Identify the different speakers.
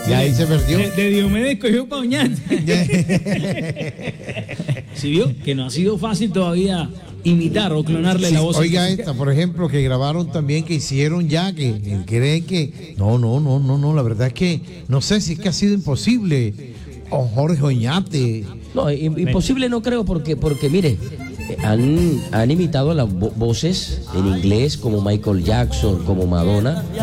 Speaker 1: Ya ahí se perdió.
Speaker 2: De Diomedes cogió pa' Oñate. ¿Sí vio? Que no ha sido fácil todavía imitar o clonarle la voz.
Speaker 1: Oiga esta, por ejemplo, que grabaron también, que hicieron ya, que creen que... No, la verdad es que no sé si es que ha sido imposible. O Jorge Oñate.
Speaker 3: No, imposible no creo porque mire, han imitado las voces en inglés como Michael Jackson, como Madonna,